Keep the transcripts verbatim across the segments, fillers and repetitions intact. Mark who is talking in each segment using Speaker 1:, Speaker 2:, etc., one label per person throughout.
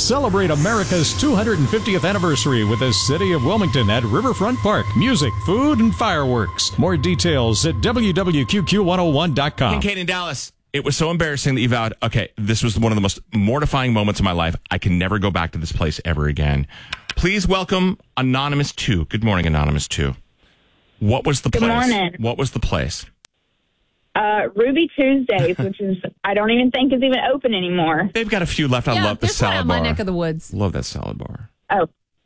Speaker 1: Celebrate America's two hundred fiftieth anniversary with the City of Wilmington at Riverfront Park. Music, food, and fireworks. More details at w w q q one oh one dot com.
Speaker 2: Kincaid in Dallas. It was so embarrassing that you vowed, okay, this was one of the most mortifying moments of my life. I can never go back to this place ever again. Please welcome Anonymous two. Good morning, Anonymous two. What was the
Speaker 3: Good
Speaker 2: place?
Speaker 3: morning.
Speaker 2: What was the place?
Speaker 3: Uh, Ruby Tuesdays, which is, I don't even think is even open anymore.
Speaker 2: They've got a few left. I
Speaker 4: Yeah,
Speaker 2: love the
Speaker 4: there's one
Speaker 2: salad
Speaker 4: out
Speaker 2: bar.
Speaker 4: my neck of the woods.
Speaker 2: Love that salad bar.
Speaker 3: Oh.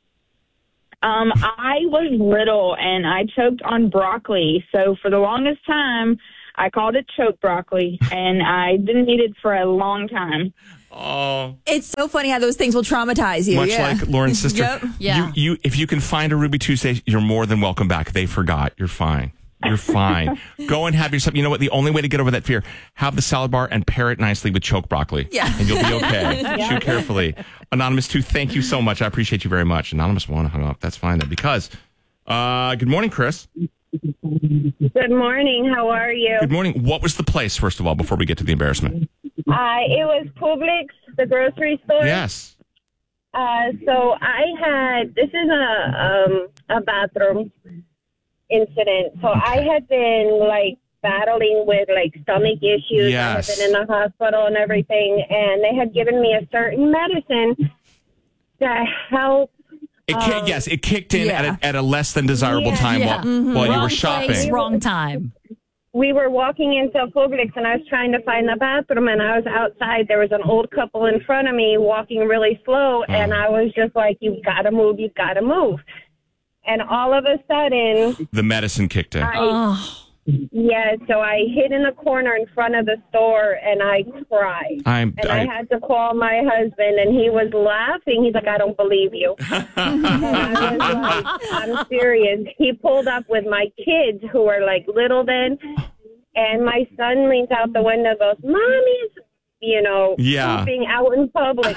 Speaker 3: Um, I was little and I choked on broccoli. So for the longest time, I called it choke broccoli, and I didn't eat it for a long time.
Speaker 2: Oh,
Speaker 5: It's so funny how those things will traumatize you.
Speaker 2: much
Speaker 5: yeah.
Speaker 2: like Lauren's sister.
Speaker 5: Yep.
Speaker 4: Yeah.
Speaker 2: You, you, if you can find a Ruby Tuesday, you're more than welcome back. They forgot. You're fine. You're fine. Go and have yourself. You know what? The only way to get over that fear: have the salad bar and pair it nicely with choke broccoli.
Speaker 5: Yeah.
Speaker 2: And you'll be okay. Chew carefully. Anonymous two, thank you so much. I appreciate you very much. Anonymous one hung up. That's fine though, because. Uh, good morning, Chris.
Speaker 6: Good morning. How are you?
Speaker 2: Good morning. What was the place, first of all, before we get to the embarrassment?
Speaker 6: Uh, it was Publix, the grocery store.
Speaker 2: Yes.
Speaker 6: Uh, so I had, this is a um, a bathroom incident. So I had been like battling with like stomach issues.
Speaker 2: Yes.
Speaker 6: I had been in the hospital and everything, and they had given me a certain medicine that helped.
Speaker 2: It ki-
Speaker 6: Um,
Speaker 2: yes, it kicked in
Speaker 5: yeah.
Speaker 2: at, a, at a less than desirable
Speaker 6: Yeah.
Speaker 2: time
Speaker 4: Yeah.
Speaker 2: while, while you
Speaker 4: Wrong
Speaker 2: were shopping.
Speaker 4: place, wrong time.
Speaker 6: We were walking into Publix, and I was trying to find the bathroom, and I was outside. There was an old couple in front of me walking really slow, and I was just like, you've got to move, you've got to move. And all of a sudden,
Speaker 2: The medicine kicked in.
Speaker 6: I,
Speaker 4: Oh,
Speaker 6: yeah, so I hid in a corner in front of the store, and I cried.
Speaker 2: I'm.
Speaker 6: And I,
Speaker 2: I,
Speaker 6: had to call my husband, and he was laughing. He's like, I don't believe you. And I was like, I'm serious. He pulled up with my kids, who were like little then, and my son leans out the window and goes, Mommy's, you know,
Speaker 2: Yeah.
Speaker 6: pooping out in public.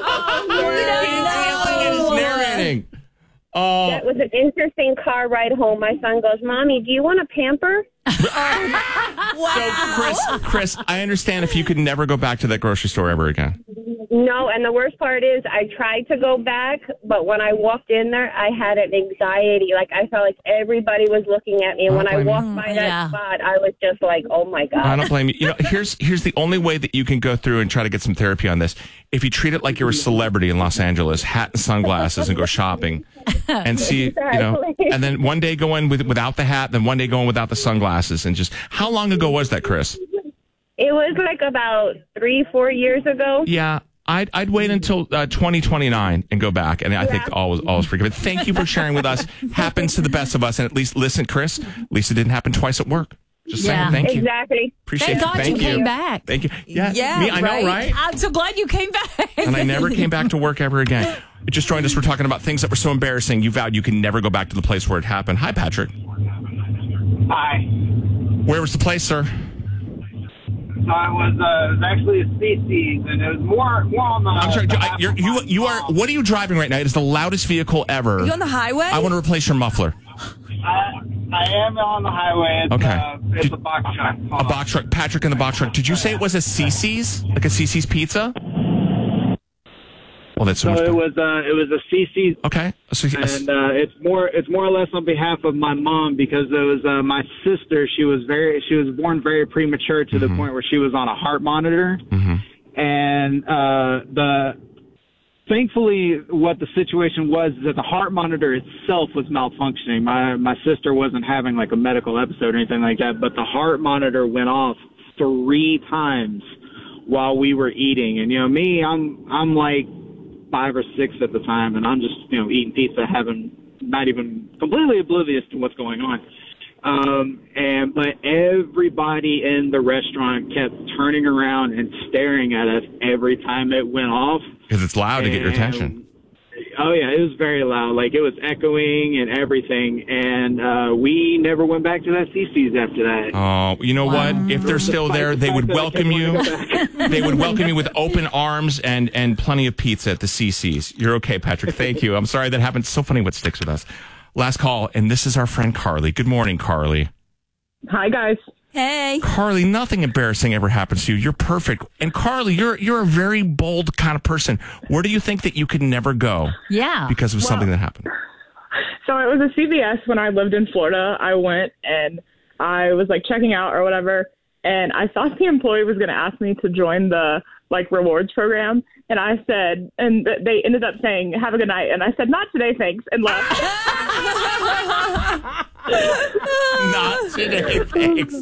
Speaker 2: He's narrating. Oh,
Speaker 6: That was an interesting car ride home. My son goes, Mommy, do you want a pamper?
Speaker 2: so Chris, Chris, I understand if you could never go back to that grocery store ever again.
Speaker 6: No, and the worst part is I tried to go back, but when I walked in there, I had an anxiety. Like, I felt like everybody was looking at me. And
Speaker 2: I
Speaker 6: when
Speaker 2: don't
Speaker 6: I
Speaker 2: blame
Speaker 6: walked
Speaker 2: you.
Speaker 6: by that
Speaker 4: Yeah.
Speaker 6: spot, I was just like, oh, my
Speaker 2: I
Speaker 6: God.
Speaker 2: don't blame you. You know, here's here's the only way that you can go through and try to get some therapy on this. If you treat it like you're a celebrity in Los Angeles, hat and sunglasses, and go shopping, and see, you know,
Speaker 6: Exactly.
Speaker 2: and then one day go in with without the hat, then one day go in without the sunglasses, and just how long ago was that, Chris?
Speaker 6: It was like about three, four years ago.
Speaker 2: Yeah. I'd, I'd wait until uh, twenty twenty-nine and go back, and I think
Speaker 6: Yeah.
Speaker 2: all was, all was forgiven. Thank you for sharing with us. Happens to the best of us, and at least, listen, Chris, at least it didn't happen twice at work. Just
Speaker 4: Yeah.
Speaker 2: saying, thank you.
Speaker 6: Exactly.
Speaker 2: Appreciate
Speaker 4: thank
Speaker 2: it.
Speaker 4: God
Speaker 2: Thank
Speaker 4: you
Speaker 2: you.
Speaker 4: came back.
Speaker 2: Thank you. Yeah,
Speaker 5: Yeah,
Speaker 2: me, I know,
Speaker 5: right?
Speaker 2: right?
Speaker 4: I'm so glad you came back.
Speaker 2: And I never came back to work ever again. You just joined us. We're talking about things that were so embarrassing. You vowed you can never go back to the place where it happened. Hi, Patrick.
Speaker 7: Hi.
Speaker 2: Where was the place, sir?
Speaker 7: So I was, uh, it was actually a species, and it was more, more on the.
Speaker 2: I'm sorry.
Speaker 7: the
Speaker 2: I- You're, you you are. What are you driving right now? It is the loudest vehicle ever.
Speaker 5: Are you on the highway?
Speaker 2: I want to replace your muffler.
Speaker 7: I, I am on the highway. It's,
Speaker 2: Okay.
Speaker 7: Uh, it's
Speaker 2: Did-
Speaker 7: a box truck. Hold
Speaker 2: A
Speaker 7: on.
Speaker 2: box truck. Patrick in the box truck. Did you say it was a Cece's? Like a Cece's pizza? Well, that's so,
Speaker 7: So
Speaker 2: much
Speaker 7: it
Speaker 2: better.
Speaker 7: was, uh, it was a C C,
Speaker 2: Okay. So,
Speaker 7: and uh, it's more, it's more or less on behalf of my mom because it was uh, my sister. She was very, she was born very premature to the point where she was on a heart monitor, and uh, the. Thankfully, what the situation was is that the heart monitor itself was malfunctioning. My my sister wasn't having like a medical episode or anything like that, but the heart monitor went off three times while we were eating. And you know, me, I'm I'm like five or six at the time, and I'm just you know eating pizza, having not even completely oblivious to what's going on. Um, and but everybody in the restaurant kept turning around and staring at us every time it went off.
Speaker 2: Because it's loud to get your
Speaker 7: And-
Speaker 2: attention.
Speaker 7: Oh yeah, it was very loud. Like it was echoing and everything. And uh, we never went back to that C C's after that.
Speaker 2: Oh, you know what? If they're still
Speaker 7: Despite
Speaker 2: there,
Speaker 7: the
Speaker 2: they
Speaker 7: fact
Speaker 2: would
Speaker 7: that I
Speaker 2: welcome
Speaker 7: kept
Speaker 2: you.
Speaker 7: wanting to go back.
Speaker 2: They would welcome you with open arms and and plenty of pizza at the C C's. You're okay, Patrick. Thank you. I'm sorry that happened. It's so funny what sticks with us. Last call, and this is our friend Carly. Good morning, Carly.
Speaker 8: Hi, guys.
Speaker 5: Hey.
Speaker 2: Carly, nothing embarrassing ever happens to you. You're perfect. And Carly, you're you're a very bold kind of person. Where do you think that you could never go?
Speaker 4: Yeah.
Speaker 2: Because of
Speaker 8: Well,
Speaker 2: something that happened?
Speaker 8: So it was a C V S when I lived in Florida. I went and I was like checking out or whatever, and I thought the employee was going to ask me to join the like rewards program, and I said, and th- they ended up saying, "Have a good night," and I said, "Not today, thanks," and left.
Speaker 2: Not today, thanks.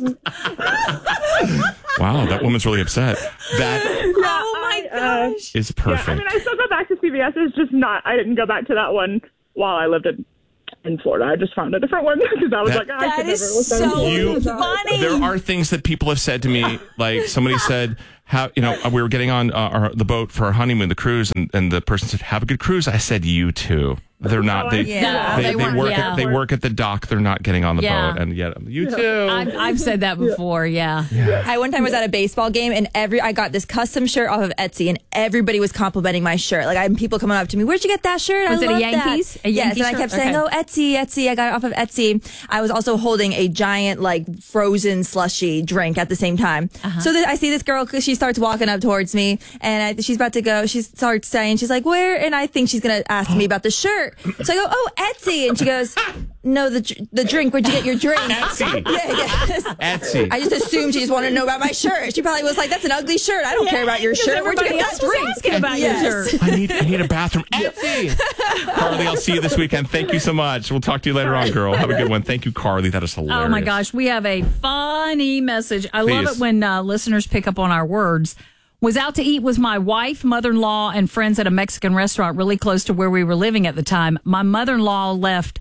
Speaker 2: Wow, that woman's really upset. That
Speaker 4: Oh my
Speaker 8: Uh,
Speaker 4: gosh.
Speaker 2: is
Speaker 8: yeah,
Speaker 2: perfect.
Speaker 8: I mean, I still go back to C V S. It's just not. I didn't go back to that one while I lived in. in Florida. I just found a different one because I was
Speaker 2: That-
Speaker 8: like, I
Speaker 5: That
Speaker 8: could
Speaker 5: is
Speaker 8: never listen.
Speaker 5: so
Speaker 2: You-
Speaker 5: funny.
Speaker 2: There are things that people have said to me, like somebody said, "How you know?" We were getting on uh, our, the boat for our honeymoon, the cruise, and, and the person said, "Have a good cruise." I said, "You too." They're not. They
Speaker 5: Yeah.
Speaker 2: they,
Speaker 4: They
Speaker 2: they
Speaker 4: weren't-
Speaker 2: work.
Speaker 4: yeah.
Speaker 2: At, they work at the dock. They're not getting on the
Speaker 4: Yeah.
Speaker 2: boat, and yet you too.
Speaker 4: I've, I've said that before. Yeah.
Speaker 5: I one time was at a baseball game and every I got this custom shirt off of Etsy and everybody was complimenting my shirt. Like I had people coming up to me, "Where'd you get that shirt?"
Speaker 4: Was
Speaker 5: I
Speaker 4: it a
Speaker 5: love
Speaker 4: Yankees?
Speaker 5: That.
Speaker 4: A
Speaker 5: yes,
Speaker 4: Yankee
Speaker 5: and I
Speaker 4: shirt?
Speaker 5: kept saying,
Speaker 4: Okay.
Speaker 5: "Oh, Etsy, Etsy." I got it off of Etsy. I was also holding a giant like frozen slushy drink at the same time.
Speaker 4: Uh-huh.
Speaker 5: So that I see this girl, she starts walking up towards me and I, she's about to go. She starts saying, she's like, "Where?" And I think she's gonna ask me about the shirt. So I go, "Oh, Etsy," and she goes, "No, the dr- the drink. Where'd you get your drink?"
Speaker 2: Etsy.
Speaker 5: Yeah, yes.
Speaker 2: Etsy.
Speaker 5: I just assumed she just wanted to know about my shirt. She probably was like, "That's an ugly shirt. I don't care about your shirt. Where'd you
Speaker 4: Everybody
Speaker 5: get
Speaker 4: else
Speaker 5: that
Speaker 4: was
Speaker 5: drink?"
Speaker 4: asking about
Speaker 5: Yes.
Speaker 4: your shirt.
Speaker 2: I need I need a bathroom. Etsy. Carly, I'll see you this weekend. Thank you so much. We'll talk to you later on, girl. Have a good one. Thank you, Carly. That is hilarious.
Speaker 4: Oh my gosh, we have a funny message. I love
Speaker 2: Please.
Speaker 4: it when uh, listeners pick up on our words. Was out to eat with my wife, mother-in-law, and friends at a Mexican restaurant really close to where we were living at the time. My mother-in-law left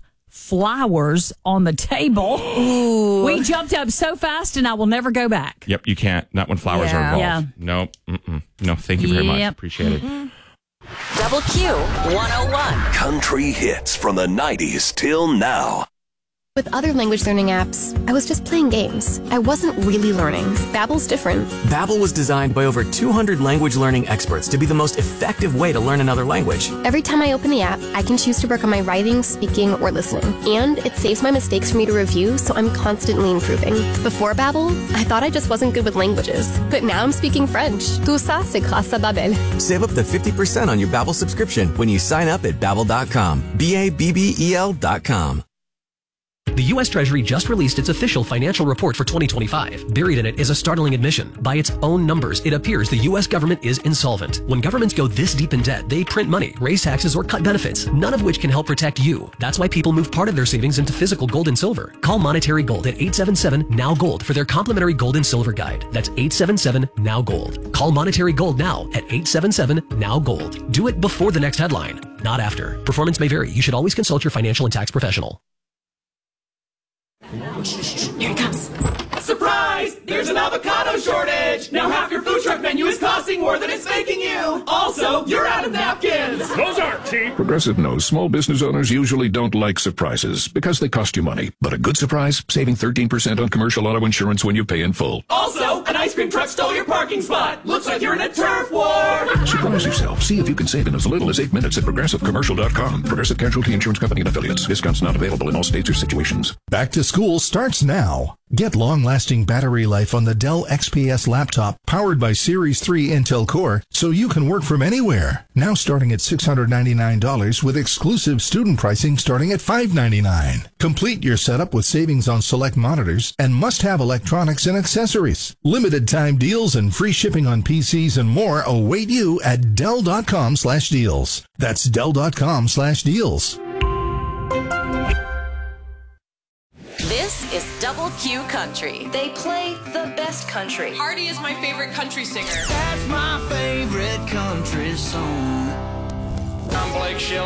Speaker 4: flowers on the table. Ooh. We jumped up so fast, and I will never go back.
Speaker 2: Yep, you can't. Not when flowers
Speaker 5: Yeah.
Speaker 2: are
Speaker 4: Yeah.
Speaker 2: involved. No, mm-mm. no. Thank you very much.
Speaker 4: Yep.
Speaker 2: Appreciate it.
Speaker 9: Double Q one oh one.
Speaker 10: Country hits from the nineties till now.
Speaker 11: With other language learning apps, I was just playing games. I wasn't really learning. Babbel's different.
Speaker 12: Babbel was designed by over two hundred language learning experts to be the most effective way to learn another language.
Speaker 11: Every time I open the app, I can choose to work on my writing, speaking, or listening. And it saves my mistakes for me to review, so I'm constantly improving. Before Babbel, I thought I just wasn't good with languages. But now I'm speaking French. Tout ça, c'est grâce à Babbel.
Speaker 12: Save up to fifty percent on your Babbel subscription when you sign up at babbel dot com. B A B B E L dot com.
Speaker 13: The U S Treasury just released its official financial report for twenty twenty-five. Buried in it is a startling admission. By its own numbers, it appears the U S government is insolvent. When governments go this deep in debt, they print money, raise taxes, or cut benefits, none of which can help protect you. That's why people move part of their savings into physical gold and silver. Call Monetary Gold at eight seven seven, N O W Gold for their complimentary gold and silver guide. That's eight seven seven, N O W Gold. Call Monetary Gold now at eight seven seven, N O W Gold. Do it before the next headline, not after. Performance may vary. You should always consult your financial and tax professional.
Speaker 11: Here he comes.
Speaker 14: Surprise! There's an avocado shortage! Now half your food truck menu is costing more than it's making you! Also, you're out of napkins!
Speaker 15: Those aren't cheap! Progressive knows small business owners usually don't like surprises because they cost you money. But a good surprise, saving thirteen percent on commercial auto insurance when you pay in full.
Speaker 14: Also, an ice cream truck stole your parking spot! Looks like you're in a turf war!
Speaker 15: Surprise yourself. See if you can save in as little as eight minutes at progressive commercial dot com. Progressive Casualty Insurance Company and affiliates. Discounts not available in all states or situations.
Speaker 16: Back to school starts now. Get long-lasting battery life on the Dell X P S laptop powered by Series three Intel Core so you can work from anywhere. Now starting at six hundred ninety-nine dollars with exclusive student pricing starting at five hundred ninety-nine dollars. Complete your setup with savings on select monitors and must-have electronics and accessories. Limited time deals and free shipping on P Cs and more await you at Dell dot com slash deals. That's Dell dot com slash deals.
Speaker 9: This is Double Q Country. They play the best country.
Speaker 17: Hardy is my favorite country singer.
Speaker 14: That's my favorite country song.
Speaker 17: I'm Blake Shelton.